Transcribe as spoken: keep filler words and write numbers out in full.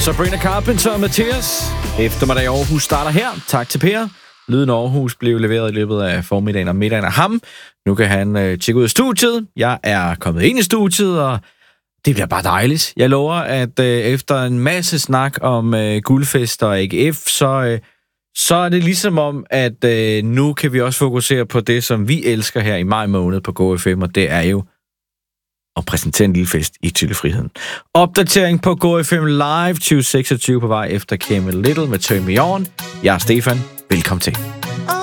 Sabrina Carpenter og Mathias. Eftermiddag i Aarhus starter her. Tak til Per. Lyden Aarhus blev leveret i løbet af formiddagen og middagen af ham. Nu kan han øh, tjekke ud af studiet. Jeg er kommet ind i studiet, og det bliver bare dejligt. Jeg lover, at øh, efter en masse snak om øh, guldfest og A G F, så, øh, så er det ligesom om, at øh, nu kan vi også fokusere på det, som vi elsker her i maj måned på Go F M, og det er jo at præsentere en lille fest i Tyllefriheden. Opdatering på Go F M Live tyve seksogtyve på vej efter Came a Little med Turn Me On. Jeg er Stefan. Velkommen til.